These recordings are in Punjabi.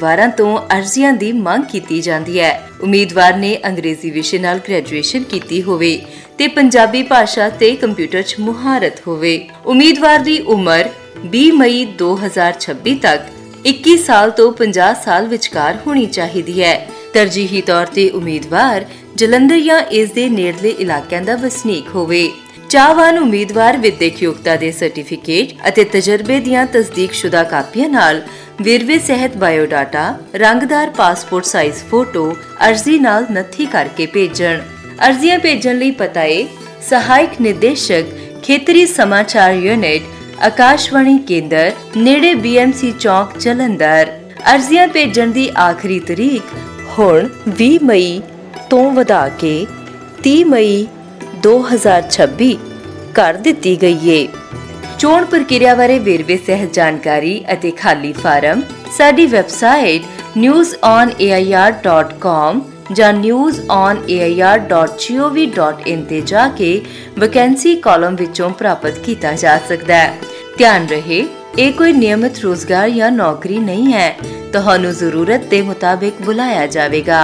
ਉਮੀਦਵਾਰਾਂ ਤੋਂ ਅਰਜ਼ੀਆਂ ਦੀ ਮੰਗ ਕੀਤੀ ਜਾਂਦੀ ਹੈ। ਉਮੀਦਵਾਰ ਨੇ ਅੰਗਰੇਜ਼ੀ ਵਿਸ਼ੇ ਨਾਲ ਗ੍ਰੈਜੂਏਸ਼ਨ ਕੀਤੀ ਹੋਵੇ ਤੇ ਪੰਜਾਬੀ ਭਾਸ਼ਾ ਤੇ ਕੰਪਿਊਟਰ 'ਚ ਮੁਹਾਰਤ ਹੋਵੇ। ਉਮੀਦਵਾਰ ਦੀ ਉਮਰ 20 ਮਈ 2026 ਤੱਕ 21 ਸਾਲ ਤੋਂ 50 ਸਾਲ ਵਿਚਕਾਰ ਹੋਣੀ ਚਾਹੀਦੀ ਹੈ। ਤਰਜੀਹੀ ਤੌਰ ਤੇ ਉਮੀਦਵਾਰ ਜਲੰਧਰ ਜਾਂ ਇਸ ਦੇ ਨੇੜਲੇ ਇਲਾਕਿਆਂ ਦਾ ਵਸਨੀਕ ਹੋਵੇ। ਚਾਹਵਾਨ ਉਮੀਦਵਾਰ ਵਿਦਿਅਕ ਯੋਗਤਾ ਦੇ ਸਰਟੀਫਿਕੇਟ ਅਤੇ ਤਜਰਬੇ ਦੀਆਂ ਤਸਦੀਕਸ਼ੁਦਾ ਕਾਪੀਆਂ ਨਾਲ ਵੇਰਵੇ ਸਹਿਤ ਬਾਇਓਡਾਟਾ, ਰੰਗਦਾਰ ਪਾਸਪੋਰਟ ਸਾਈਜ਼ ਫੋਟੋ ਅਰਜ਼ੀ ਨਾਲ ਨੱਥੀ ਕਰਕੇ ਭੇਜਣ। ਅਰਜ਼ੀਆਂ ਭੇਜਣ ਲਈ ਪਤਾ ਹੈ ਸਹਾਇਕ ਨਿਰਦੇਸ਼ਕ, ਖੇਤਰੀ ਸਮਾਚਾਰ ਯੂਨਿਟ, ਆਕਾਸ਼ਵਾਣੀ ਕੇਂਦਰ, ਨੇੜੇ BMC ਚੌਕ, ਜਲੰਧਰ। ਅਰਜ਼ੀਆਂ ਭੇਜਣ ਦੀ ਆਖਰੀ ਤਰੀਕ ਹੁਣ 20 ਮਈ ਤੋਂ ਵਧਾ ਕੇ 30 ਮਈ 2026 ਕਰ ਦਿੱਤੀ ਗਈ ਹੈ। ਚੋਣ ਪ੍ਰਕਿਰਿਆ ਬਾਰੇ ਵੇਰਵੇ ਸਹਿਤ ਜਾਣਕਾਰੀ ਅਤੇ ਖਾਲੀ ਫਾਰਮ ਸਾਡੀ ਵੈਬਸਾਈਟ newsonair.com ਜਾਂ newsonair.gov.in ਤੇ ਜਾ ਕੇ ਵੈਕੈਂਸੀ ਕਾਲਮ ਵਿੱਚੋਂ ਪ੍ਰਾਪਤ ਕੀਤਾ ਜਾ ਸਕਦਾ ਹੈ। ਧਿਆਨ ਰਹੇ, ਇਹ ਕੋਈ ਨਿਯਮਿਤ ਰੋਜ਼ਗਾਰ ਜਾਂ ਨੌਕਰੀ ਨਹੀਂ ਹੈ। ਤੁਹਾਨੂੰ ਜ਼ਰੂਰਤ ਦੇ ਮੁਤਾਬਿਕ ਬੁਲਾਇਆ ਜਾਵੇਗਾ।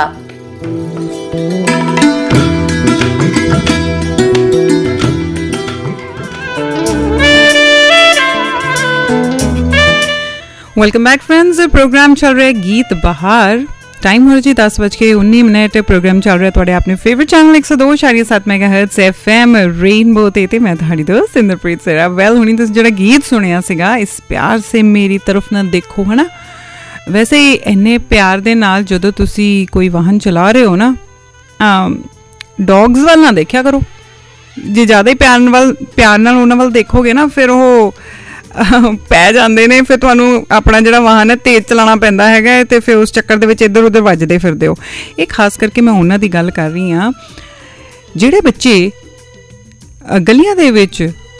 Welcome back friends. प्रोग्राम चल रहा है गीत बहार। टाइम हो रहा जी 10:19। प्रोग्राम चल रहा है थोड़े अपने favourite channel 102.7 megahertz FM rainbow ते मैं थोड़ी दोस्त इंद्रप्रीत सेरा। वैल हुणी तुसीं जिहड़ा गीत सुनिया सीगा, इस प्यार से मेरी तरफ ना देखो, है ना। वैसे इन्ने प्यार दे नाल जदों तुसीं कोई वाहन चला रहे हो ना, डॉग्स वाल ना देखिया करो। जे ज़्यादा ही प्यार नाल उन्हां वाल देखोगे ना, फिर वो ਪੈ ਜਾਂਦੇ ਨੇ। ਫਿਰ ਤੁਹਾਨੂੰ ਆਪਣਾ ਜਿਹੜਾ ਵਾਹਨ ਹੈ ਤੇਜ਼ ਚਲਾਉਣਾ ਪੈਂਦਾ ਹੈਗਾ ਅਤੇ ਫਿਰ ਉਸ ਚੱਕਰ ਦੇ ਵਿੱਚ ਇੱਧਰ ਉੱਧਰ ਵੱਜਦੇ ਫਿਰਦੇ ਹੋ। ਇਹ ਖਾਸ ਕਰਕੇ ਮੈਂ ਉਹਨਾਂ ਦੀ ਗੱਲ ਕਰ ਰਹੀ ਹਾਂ ਜਿਹੜੇ ਬੱਚੇ ਗਲੀਆਂ ਦੇ ਵਿੱਚ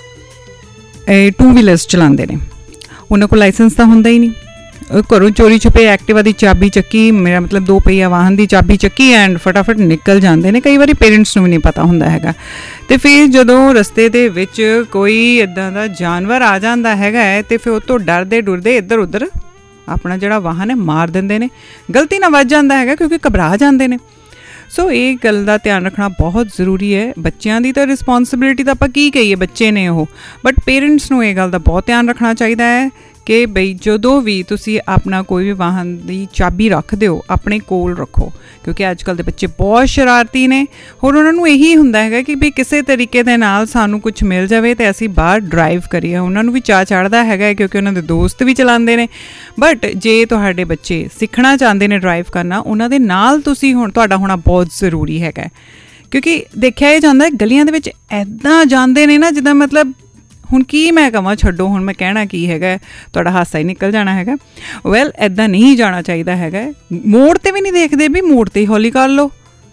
2 ਵੀਲਰਸ ਚਲਾਉਂਦੇ ਨੇ। ਉਹਨਾਂ ਕੋਲ ਲਾਇਸੈਂਸ ਤਾਂ ਹੁੰਦਾ ਹੀ ਨਹੀਂ। ਘਰੋਂ ਚੋਰੀ ਛੁਪੇ ਐਕਟਿਵਾ ਦੀ ਚਾਬੀ ਚੱਕੀ, ਮੇਰਾ ਮਤਲਬ 2 ਪਹੀਆ ਵਾਹਨ ਦੀ ਚਾਬੀ ਚੱਕੀ ਐਂਡ ਫਟਾਫਟ ਨਿਕਲ ਜਾਂਦੇ ਨੇ। ਕਈ ਵਾਰੀ ਪੇਰੈਂਟਸ ਨੂੰ ਵੀ ਨਹੀਂ ਪਤਾ ਹੁੰਦਾ ਹੈਗਾ। ਅਤੇ ਫਿਰ ਜਦੋਂ ਰਸਤੇ ਦੇ ਵਿੱਚ ਕੋਈ ਇੱਦਾਂ ਦਾ ਜਾਨਵਰ ਆ ਜਾਂਦਾ ਹੈਗਾ ਹੈ ਅਤੇ ਫਿਰ ਉਹ ਤੋਂ ਡਰਦੇ ਡੁਰਦੇ ਇੱਧਰ ਉੱਧਰ ਆਪਣਾ ਜਿਹੜਾ ਵਾਹਨ ਹੈ ਮਾਰ ਦਿੰਦੇ ਨੇ। ਗਲਤੀ ਨਾਲ ਵੱਜ ਜਾਂਦਾ ਹੈਗਾ ਕਿਉਂਕਿ ਘਬਰਾ ਜਾਂਦੇ ਨੇ। ਸੋ ਇਹ ਗੱਲ ਦਾ ਧਿਆਨ ਰੱਖਣਾ ਬਹੁਤ ਜ਼ਰੂਰੀ ਹੈ। ਬੱਚਿਆਂ ਦੀ ਤਾਂ ਰਿਸਪੋਂਸਿਬਿਲਿਟੀ ਤਾਂ ਆਪਾਂ ਕੀ ਕਹੀਏ, ਬੱਚੇ ਨੇ ਉਹ, ਬਟ ਪੇਰੈਂਟਸ ਨੂੰ ਇਹ ਗੱਲ ਦਾ ਬਹੁਤ ਧਿਆਨ ਰੱਖਣਾ ਚਾਹੀਦਾ ਹੈ ਕਿ ਬਈ ਜਦੋਂ ਵੀ ਤੁਸੀਂ ਆਪਣਾ ਕੋਈ ਵੀ ਵਾਹਨ ਦੀ ਚਾਬੀ ਰੱਖਦੇ ਹੋ ਆਪਣੇ ਕੋਲ ਰੱਖੋ, ਕਿਉਂਕਿ ਅੱਜ ਕੱਲ੍ਹ ਦੇ ਬੱਚੇ ਬਹੁਤ ਸ਼ਰਾਰਤੀ ਨੇ। ਹੋਰ ਉਹਨਾਂ ਨੂੰ ਇਹੀ ਹੁੰਦਾ ਹੈਗਾ ਕਿ ਵੀ ਕਿਸੇ ਤਰੀਕੇ ਦੇ ਨਾਲ ਸਾਨੂੰ ਕੁਝ ਮਿਲ ਜਾਵੇ ਅਤੇ ਅਸੀਂ ਬਾਹਰ ਡਰਾਈਵ ਕਰੀਏ। ਉਹਨਾਂ ਨੂੰ ਵੀ ਚਾਅ ਚੜ੍ਹਦਾ ਹੈਗਾ ਕਿਉਂਕਿ ਉਹਨਾਂ ਦੇ ਦੋਸਤ ਵੀ ਚਲਾਉਂਦੇ ਨੇ। ਬਟ ਜੇ ਤੁਹਾਡੇ ਬੱਚੇ ਸਿੱਖਣਾ ਚਾਹੁੰਦੇ ਨੇ ਡਰਾਈਵ ਕਰਨਾ, ਉਹਨਾਂ ਦੇ ਨਾਲ ਤੁਸੀਂ ਤੁਹਾਡਾ ਹੋਣਾ ਬਹੁਤ ਜ਼ਰੂਰੀ ਹੈਗਾ। ਕਿਉਂਕਿ ਦੇਖਿਆ ਇਹ ਜਾਂਦਾ ਗਲੀਆਂ ਦੇ ਵਿੱਚ ਇੱਦਾਂ ਜਾਂਦੇ ਨੇ ਨਾ, ਜਿੱਦਾਂ ਮਤਲਬ ਹੁਣ ਕੀ ਮੈਂ ਕਹਾਂ, ਛੱਡੋ ਹੁਣ ਮੈਂ ਕਹਿਣਾ ਕੀ ਹੈਗਾ, ਤੁਹਾਡਾ ਹਾਸਾ ਹੀ ਨਿਕਲ ਜਾਣਾ ਹੈਗਾ। ਵੈਲ ਇੱਦਾਂ ਨਹੀਂ ਜਾਣਾ ਚਾਹੀਦਾ ਹੈਗਾ। ਮੋੜ 'ਤੇ ਵੀ ਨਹੀਂ ਦੇਖਦੇ ਵੀ ਮੋੜ 'ਤੇ ਹੀ ਹੌਲੀ ਕਰ ਲਓ,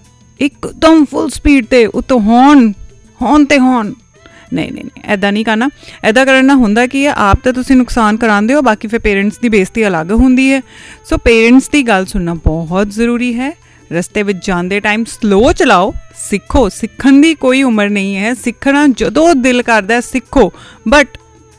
ਇੱਕਦਮ ਫੁੱਲ ਸਪੀਡ 'ਤੇ ਉੱਤੋਂ ਹੌਰਨ ਤੇ ਹੌਰਨ। ਨਹੀਂ, ਇੱਦਾਂ ਨਹੀਂ ਕਰਨਾ। ਇੱਦਾਂ ਕਰਨ ਨਾਲ ਹੁੰਦਾ ਕੀ ਹੈ, ਆਪ ਤਾਂ ਤੁਸੀਂ ਨੁਕਸਾਨ ਕਰਾਉਂਦੇ ਹੋ, ਬਾਕੀ ਫਿਰ ਪੇਰੈਂਟਸ ਦੀ ਬੇਇੱਜ਼ਤੀ ਅਲੱਗ ਹੁੰਦੀ ਹੈ। ਸੋ ਪੇਰੈਂਟਸ ਦੀ ਗੱਲ ਸੁਣਨਾ ਬਹੁਤ ਜ਼ਰੂਰੀ ਹੈ। ਰਸਤੇ ਵਿੱਚ ਜਾਂਦੇ ਟਾਈਮ ਸਲੋ ਚਲਾਓ। ਸਿੱਖੋ, ਸਿੱਖਣ ਦੀ ਕੋਈ ਉਮਰ ਨਹੀਂ ਹੈ। ਸਿੱਖਣਾ ਜਦੋਂ ਦਿਲ ਕਰਦਾ ਸਿੱਖੋ, ਬਟ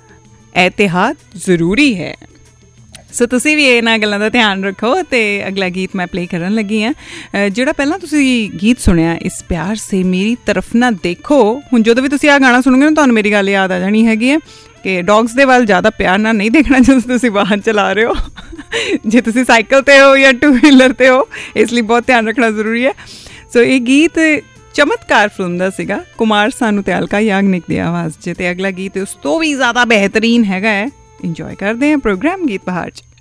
ਇਹਤਿਆਤ ਜ਼ਰੂਰੀ ਹੈ। ਸੋ ਤੁਸੀਂ ਵੀ ਇਹਨਾਂ ਗੱਲਾਂ ਦਾ ਧਿਆਨ ਰੱਖੋ। ਅਤੇ ਅਗਲਾ ਗੀਤ ਮੈਂ ਪਲੇ ਕਰਨ ਲੱਗੀ ਹਾਂ, ਜਿਹੜਾ ਪਹਿਲਾਂ ਤੁਸੀਂ ਗੀਤ ਸੁਣਿਆ, ਇਸ ਪਿਆਰ ਸੇ ਮੇਰੀ ਤਰਫ ਨਾ ਦੇਖੋ। ਹੁਣ ਜਦੋਂ ਵੀ ਤੁਸੀਂ ਆਹ ਗਾਣਾ ਸੁਣੋਗੇ ਨਾ, ਤੁਹਾਨੂੰ ਮੇਰੀ ਗੱਲ ਯਾਦ ਆ ਜਾਣੀ ਹੈਗੀ ਹੈ ਕਿ ਡੌਗਸ ਦੇ ਵੱਲ ਜ਼ਿਆਦਾ ਪਿਆਰ ਨਾਲ ਨਹੀਂ ਦੇਖਣਾ ਜਦੋਂ ਤੁਸੀਂ ਵਾਹਨ ਚਲਾ ਰਹੇ ਹੋ। ਜੇ ਤੁਸੀਂ ਸਾਈਕਲ 'ਤੇ ਹੋ ਜਾਂ 2 ਵੀਲਰ 'ਤੇ ਹੋ, ਇਸ ਲਈ ਬਹੁਤ ਧਿਆਨ ਰੱਖਣਾ ਜ਼ਰੂਰੀ ਹੈ। ਸੋ ਇਹ ਗੀਤ ਚਮਤਕਾਰ ਫਿਲਮ ਦਾ ਸੀਗਾ, ਕੁਮਾਰ ਸਾਨੂ ਤੇ ਅਲਕਾ ਯਾਗਨਿਕ ਦੀ ਆਵਾਜ਼ 'ਚ। ਅਤੇ ਅਗਲਾ ਗੀਤ ਉਸ ਤੋਂ ਵੀ ਜ਼ਿਆਦਾ ਬਿਹਤਰੀਨ ਹੈਗਾ ਹੈ। ਇੰਜੋਏ ਕਰਦੇ ਹਾਂ ਪ੍ਰੋਗਰਾਮ ਗੀਤ ਬਹਾਰ 'ਚ।